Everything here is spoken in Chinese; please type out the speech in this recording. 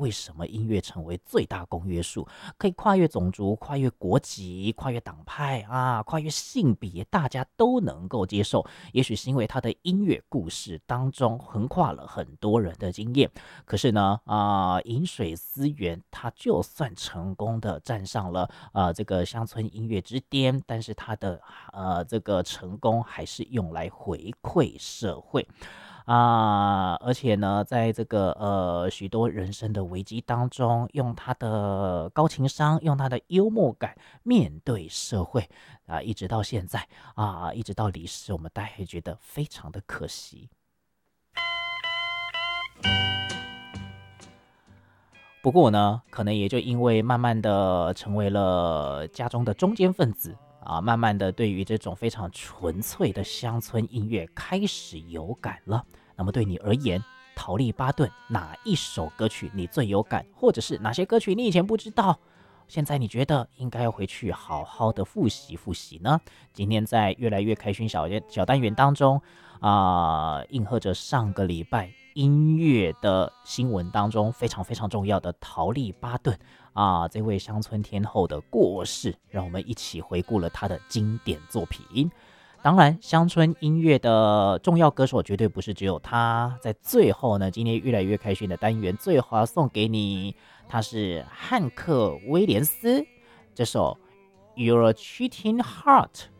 为什么音乐成为最大公约数，可以跨越种族、跨越国籍、跨越党派啊，跨越性别，大家都能够接受。也许是因为他的音乐故事当中横跨了很多人的经验。可是呢，饮水思源，他就算成功的站上了这个乡村音乐之巅，但是他的这个成功还是用来回馈社会。而且呢，在这个许多人生的危机当中，用他的高情商，用他的幽默感面对社会一直到现在一直到离世，我们大家也觉得非常的可惜。不过呢，可能也就因为慢慢的成为了家中的中坚分子慢慢的对于这种非常纯粹的乡村音乐开始有感了。那么对你而言，陶丽巴顿哪一首歌曲你最有感，或者是哪些歌曲你以前不知道，现在你觉得应该要回去好好的复习复习呢？今天在越来越开心小单元当中应和着上个礼拜音乐的新闻当中非常非常重要的陶丽巴顿这位乡村天后的过世，让我们一起回顾了她的经典作品。当然，乡村音乐的重要歌手绝对不是只有他。在最后呢，今天越来越开心的单元，最后要送给你，他是汉克·威廉斯这首《You're a Cheating Heart》